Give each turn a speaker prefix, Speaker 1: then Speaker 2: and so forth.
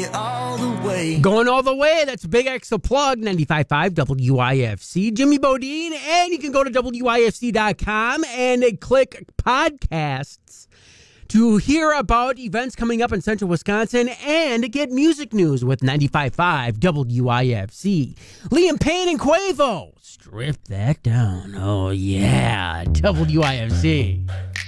Speaker 1: all the way.
Speaker 2: Going all the way. That's Big X the Plug, 95.5 WIFC. Jimmy Bodine. And you can go to WIFC.com and click podcasts to hear about events coming up in central Wisconsin and get music news with 95.5 WIFC. Liam Payne and Quavo. Strip that down. Oh, yeah. WIFC.